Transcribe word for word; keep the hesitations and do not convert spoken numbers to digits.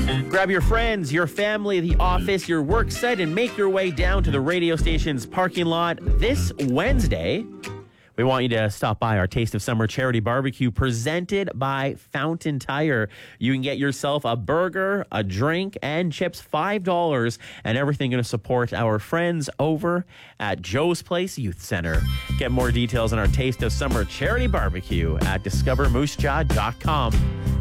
Grab your friends, your family, the office, your work site, and make your way down to the radio station's parking lot this Wednesday. We want you to stop by our Taste of Summer charity barbecue presented by Fountain Tire. You can get yourself a burger, a drink, and chips, five dollars, and everything going to support our friends over at Joe's Place Youth Center. Get more details on our Taste of Summer charity barbecue at discover moose jaw dot com.